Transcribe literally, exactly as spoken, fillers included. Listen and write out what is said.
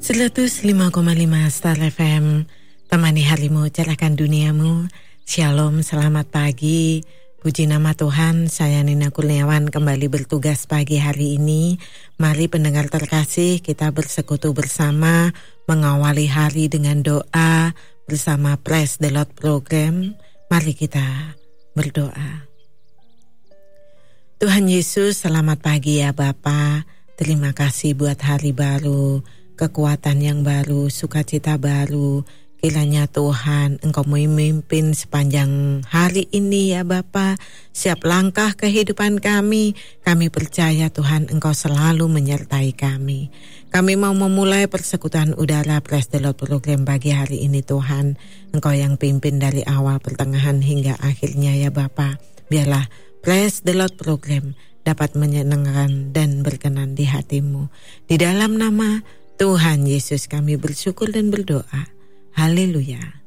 seratus lima koma lima Star F M, temani harimu, cerahkan duniamu. Shalom, selamat pagi. Puji nama Tuhan, saya Nina Kurniawan kembali bertugas pagi hari ini. Mari pendengar terkasih, kita bersekutu bersama, mengawali hari dengan doa bersama Praise the Lord program. Mari kita berdoa. Tuhan Yesus, selamat pagi ya Bapa. Terima kasih buat hari baru, kekuatan yang baru, sukacita baru. Kiranya Tuhan Engkau memimpin sepanjang hari ini ya Bapa. Siap langkah kehidupan kami, kami percaya Tuhan Engkau selalu menyertai kami. Kami mau memulai persekutuan udara Praise the Lord program pagi hari ini Tuhan. Engkau yang pimpin dari awal, pertengahan hingga akhirnya ya Bapa. Biarlah Praise the Lord program dapat menyenangkan dan berkenan di hatimu. Di dalam nama Tuhan Yesus kami bersyukur dan berdoa. Haleluya.